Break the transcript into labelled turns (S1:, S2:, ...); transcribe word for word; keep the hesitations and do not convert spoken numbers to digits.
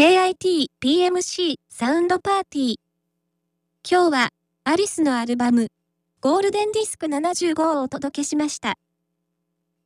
S1: ケーアイティーピーエムシー サウンドパーティー。今日はアリスのアルバムゴールデンディスクななじゅうごをお届けしました。